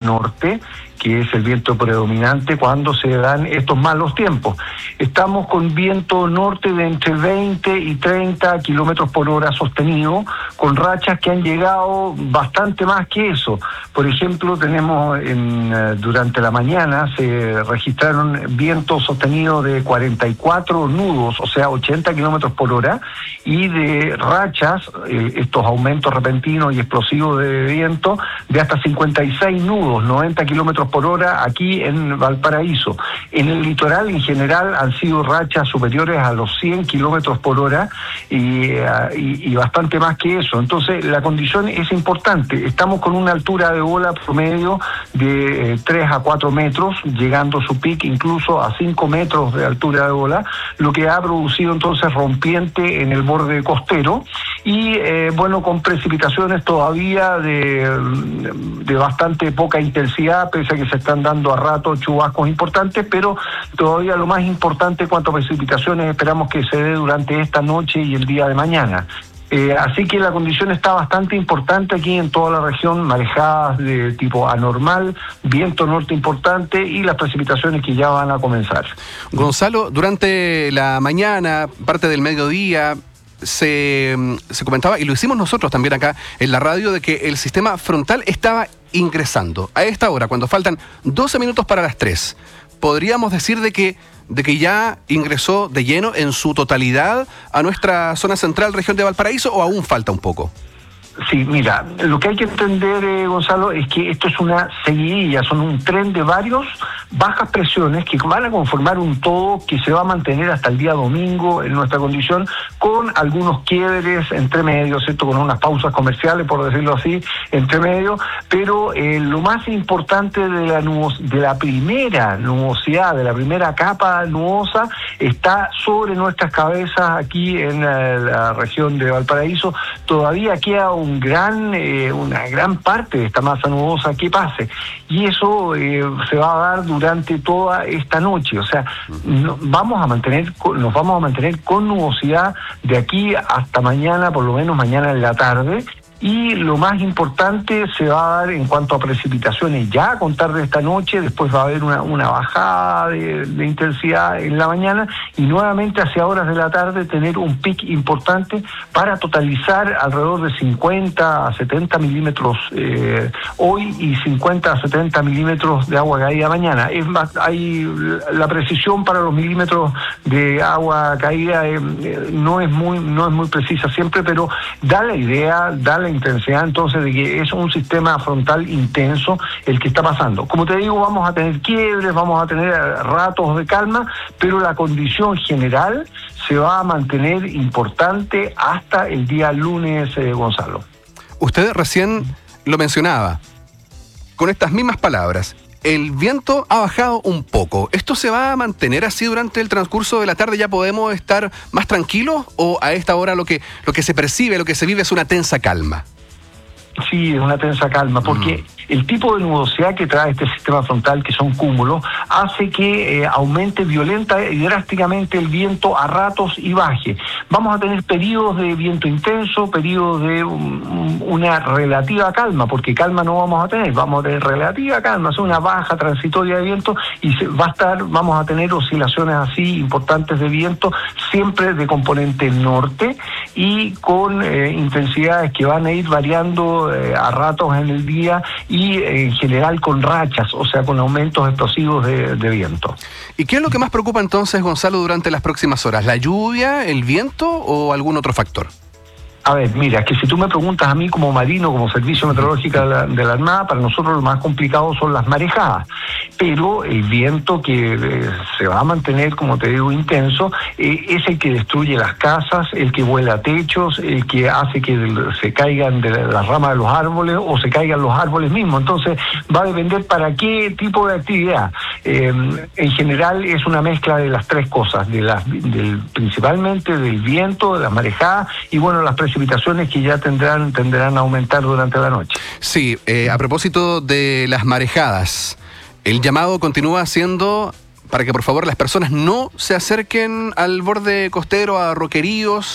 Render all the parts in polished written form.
norte, que es el viento predominante cuando se dan estos malos tiempos. Estamos con viento norte de entre 20 y 30 kilómetros por hora sostenido, con rachas que han llegado bastante más que eso. Por ejemplo, tenemos durante la mañana se registraron vientos sostenidos de 44 nudos, o sea, 80 kilómetros por hora, y de rachas, estos aumentos repentinos y explosivos de viento, de hasta 56 nudos, 90 kilómetros por hora aquí en Valparaíso. En el litoral en general han sido rachas superiores a los 100 kilómetros por hora y bastante más que eso. Entonces la condición es importante. Estamos con una altura de ola promedio de 3 a 4 metros, llegando su pico incluso a 5 metros de altura de ola, lo que ha producido entonces rompiente en el borde costero y bueno, con precipitaciones todavía de bastante poca intensidad, pese a que se están dando a ratos chubascos importantes, pero todavía lo más importante en cuanto a precipitaciones esperamos que se dé durante esta noche y el día de mañana. Así que la condición está bastante importante aquí en toda la región, marejadas de tipo anormal, viento norte importante y las precipitaciones que ya van a comenzar. Gonzalo, durante la mañana, parte del mediodía, se comentaba, y lo hicimos nosotros también acá en la radio, de que el sistema frontal estaba ingresando. A esta hora, cuando faltan 12 minutos para las 3, ¿podríamos decir de que ya ingresó de lleno en su totalidad a nuestra zona central, región de Valparaíso, o aún falta un poco? Sí, mira, lo que hay que entender, Gonzalo, es que esto es una seguidilla, son un tren de varios bajas presiones que van a conformar un todo que se va a mantener hasta el día domingo en nuestra condición, con algunos quiebres entre medio, ¿cierto? Con unas pausas comerciales, por decirlo así, entre medio, pero lo más importante de la primera nubosidad, de la primera capa nubosa, está sobre nuestras cabezas aquí en la región de Valparaíso. Todavía queda una gran parte de esta masa nubosa que pase, y eso se va a dar durante toda esta noche. O sea, nos vamos a mantener con nubosidad de aquí hasta mañana, por lo menos mañana en la tarde. Y lo más importante se va a dar en cuanto a precipitaciones ya a contar de esta noche. Después va a haber una bajada de intensidad en la mañana y nuevamente hacia horas de la tarde tener un pic importante para totalizar alrededor de 50 a 70 milímetros hoy y 50 a 70 milímetros de agua caída mañana. Es más, hay la precisión para los milímetros de agua caída no es muy precisa siempre, pero da la idea, da la intensidad entonces de que es un sistema frontal intenso el que está pasando. Como te digo, vamos a tener quiebres, vamos a tener ratos de calma, pero la condición general se va a mantener importante hasta el día lunes, Gonzalo. Usted recién lo mencionaba, con estas mismas palabras. El viento ha bajado un poco. ¿Esto se va a mantener así durante el transcurso de la tarde? ¿Ya podemos estar más tranquilos? ¿O a esta hora lo que se percibe, lo que se vive es una tensa calma? Sí, es una tensa calma, porque el tipo de nubosidad que trae este sistema frontal, que son cúmulos, hace que aumente violenta y drásticamente el viento a ratos y baje. Vamos a tener periodos de viento intenso, periodos de una relativa calma, porque calma no vamos a tener relativa calma, es una baja transitoria de viento y vamos a tener oscilaciones así importantes de viento, siempre de componente norte y con intensidades que van a ir variando a ratos en el día y en general con rachas, o sea, con aumentos explosivos de viento. ¿Y qué es lo que más preocupa entonces, Gonzalo, durante las próximas horas? ¿La lluvia, el viento o algún otro factor? A ver, mira, que si tú me preguntas a mí como marino, como servicio meteorológico de la Armada, para nosotros lo más complicado son las marejadas, pero el viento que se va a mantener, como te digo, intenso, es el que destruye las casas, el que vuela techos, el que hace que se caigan de las ramas de los árboles o se caigan los árboles mismos. Entonces va a depender para qué tipo de actividad. En general es una mezcla de las tres cosas, principalmente del viento, de las marejadas y bueno, las precipitaciones que ya tenderán a aumentar durante la noche. Sí, a propósito de las marejadas, el llamado continúa siendo para que por favor las personas no se acerquen al borde costero, a roqueríos,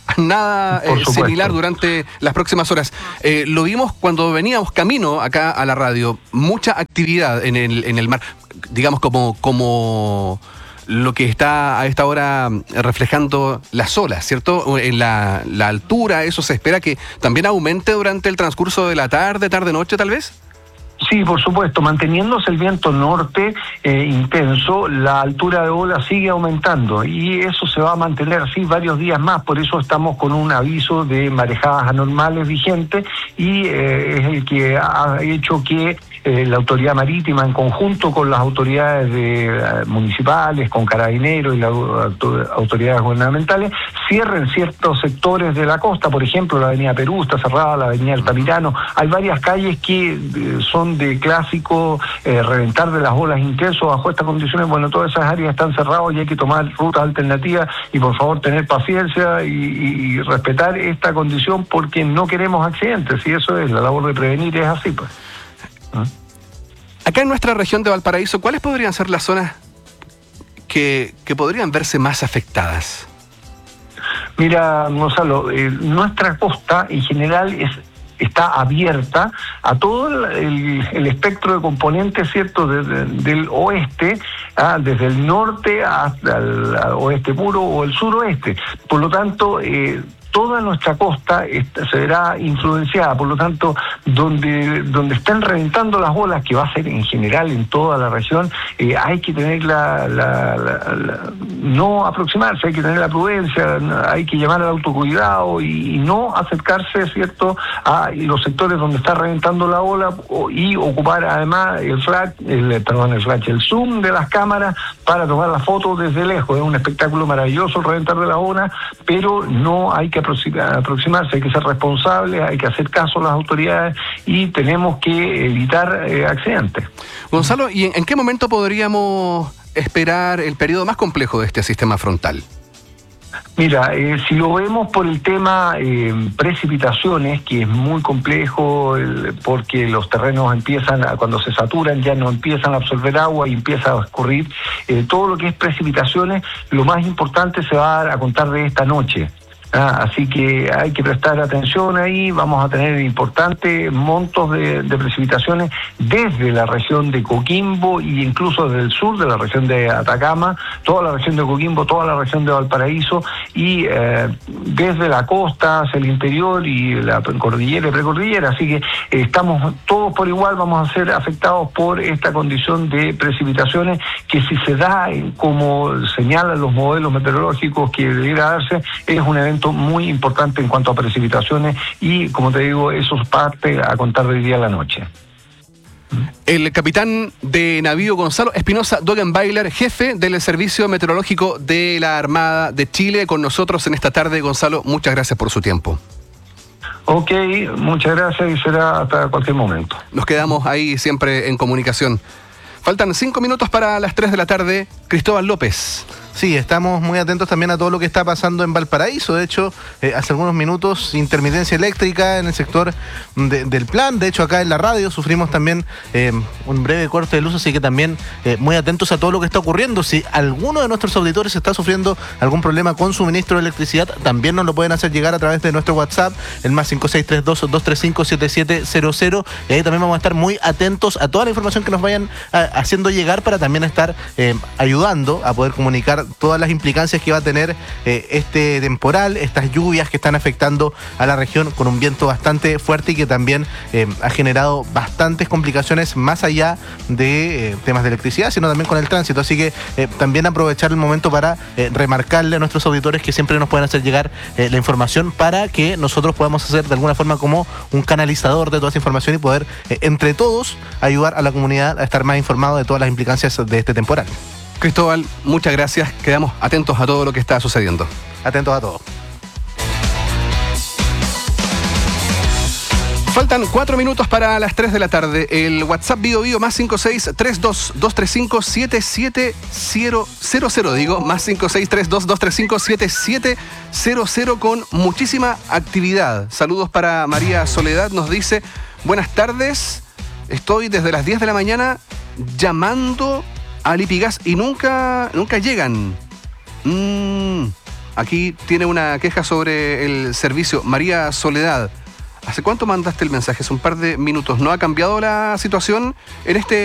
nada similar durante las próximas horas. Lo vimos cuando veníamos camino acá a la radio, mucha actividad en el mar, digamos como lo que está a esta hora reflejando las olas, ¿cierto? En la altura, eso se espera que también aumente durante el transcurso de la tarde-noche tal vez. Sí, por supuesto, manteniéndose el viento norte intenso, la altura de ola sigue aumentando y eso se va a mantener así varios días más, por eso estamos con un aviso de marejadas anormales vigente y es el que ha hecho que la autoridad marítima, en conjunto con las autoridades municipales, con carabineros y las autoridades gubernamentales, cierren ciertos sectores de la costa. Por ejemplo, la avenida Perú está cerrada, la avenida Altamirano. Hay varias calles que son de clásico reventar de las olas intenso bajo estas condiciones. Bueno, todas esas áreas están cerradas y hay que tomar rutas alternativas y por favor tener paciencia y respetar esta condición porque no queremos accidentes y eso es la labor de prevenir, es así pues. Acá en nuestra región de Valparaíso, ¿cuáles podrían ser las zonas que podrían verse más afectadas? Mira, Gonzalo, nuestra costa en general está abierta a todo el espectro de componentes, ¿cierto?, del oeste, desde el norte hasta el oeste puro o el suroeste. Por lo tanto, toda nuestra costa se verá influenciada, por lo tanto, donde estén reventando las olas, que va a ser en general en toda la región, hay que tener no aproximarse, hay que tener la prudencia, hay que llamar al autocuidado y no acercarse, ¿cierto?, a los sectores donde está reventando la ola y ocupar además el zoom de las cámaras para tomar las fotos desde lejos. Es un espectáculo maravilloso el reventar de la ola, pero no hay que aproximarse, hay que ser responsables, hay que hacer caso a las autoridades y tenemos que evitar accidentes. Gonzalo, ¿y en qué momento podríamos esperar el periodo más complejo de este sistema frontal? Mira, si lo vemos por el tema precipitaciones, que es muy complejo porque los terrenos cuando se saturan ya no empiezan a absorber agua y empieza a escurrir, todo lo que es precipitaciones, lo más importante se va a dar a contar de esta noche. Así que hay que prestar atención ahí, vamos a tener importantes montos de precipitaciones desde la región de Coquimbo e incluso desde el sur de la región de Atacama, toda la región de Coquimbo, toda la región de Valparaíso y desde la costa hacia el interior y la cordillera y precordillera, así que estamos todos por igual, vamos a ser afectados por esta condición de precipitaciones que si se da como señalan los modelos meteorológicos que debiera darse, es un evento muy importante en cuanto a precipitaciones y, como te digo, eso parte a contar de hoy día a la noche. El capitán de navío Gonzalo Espinosa Dogenbailer, jefe del Servicio Meteorológico de la Armada de Chile, con nosotros en esta tarde. Gonzalo, muchas gracias por su tiempo. Ok, muchas gracias y será hasta cualquier momento. Nos quedamos ahí siempre en comunicación. Faltan 5 minutos para las 3 de la tarde. Cristóbal López. Sí, estamos muy atentos también a todo lo que está pasando en Valparaíso. De hecho, hace algunos minutos, intermitencia eléctrica en el sector del Plan. De hecho, acá en la radio sufrimos también un breve corte de luz, así que también muy atentos a todo lo que está ocurriendo. Si alguno de nuestros auditores está sufriendo algún problema con suministro de electricidad, también nos lo pueden hacer llegar a través de nuestro WhatsApp, el más 5632-235-7700. Y ahí también vamos a estar muy atentos a toda la información que nos vayan haciendo llegar para también estar ayudando a poder comunicar todas las implicancias que va a tener este temporal, estas lluvias que están afectando a la región con un viento bastante fuerte y que también ha generado bastantes complicaciones más allá de temas de electricidad, sino también con el tránsito. Así que también aprovechar el momento para remarcarle a nuestros auditores que siempre nos pueden hacer llegar la información para que nosotros podamos hacer de alguna forma como un canalizador de toda esa información y poder entre todos ayudar a la comunidad a estar más informado de todas las implicancias de este temporal. Cristóbal, muchas gracias. Quedamos atentos a todo lo que está sucediendo. Atentos a todo. Faltan 4 minutos para las 3 de la tarde. El WhatsApp Bio más 56322357700, digo, más 56322357700 con muchísima actividad. Saludos para María Soledad, nos dice, buenas tardes, estoy desde las 10 de la mañana llamando a Lipigas y nunca llegan. Aquí tiene una queja sobre el servicio. María Soledad, ¿hace cuánto mandaste el mensaje? Hace un par de minutos. ¿No ha cambiado la situación en este